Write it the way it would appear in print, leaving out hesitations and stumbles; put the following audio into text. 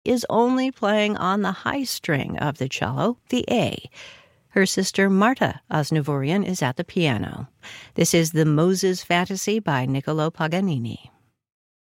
is only playing on the high string of the cello, the A. Her sister Marta Asnavourian is at the piano. This is the Moses Fantasy by Niccolò Paganini.